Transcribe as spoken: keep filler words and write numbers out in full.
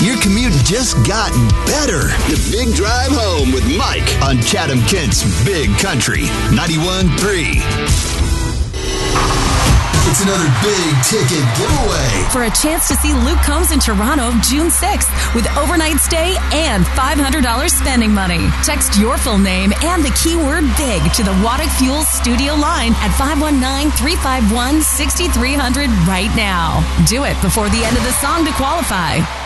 Your commute just got better. The Big Drive Home with Mike on Chatham-Kent's Big Country ninety-one point three. It's another big ticket giveaway. For a chance to see Luke Combs in Toronto June sixth with overnight stay and five hundred dollars spending money. Text your full name and the keyword BIG to the Waddick Fuels studio line at five one nine, three five one, six three zero zero right now. Do it before the end of the song to qualify.